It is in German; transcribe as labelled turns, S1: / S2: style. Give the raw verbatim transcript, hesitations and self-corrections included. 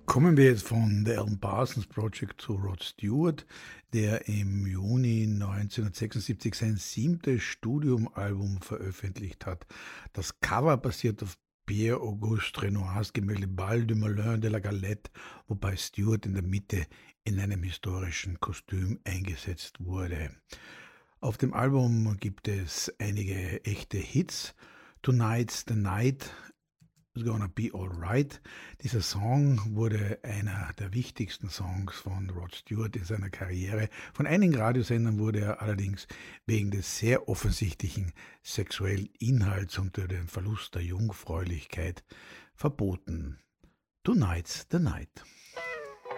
S1: Kommen wir jetzt von The Alan Parsons Project zu Rod Stewart, der im Juni neunzehnhundertsechsundsiebzig sein siebtes Studioalbum veröffentlicht hat. Das Cover basiert auf Pierre-Auguste Renoirs Gemälde Bal du Moulin de la Galette, wobei Stewart in der Mitte in einem historischen Kostüm eingesetzt wurde. Auf dem Album gibt es einige echte Hits. Tonight's the Night, It's Gonna Be Alright. Dieser Song wurde einer der wichtigsten Songs von Rod Stewart in seiner Karriere. Von einigen Radiosendern wurde er allerdings wegen des sehr offensichtlichen sexuellen Inhalts und dem Verlust der Jungfräulichkeit verboten. Tonight's the Night.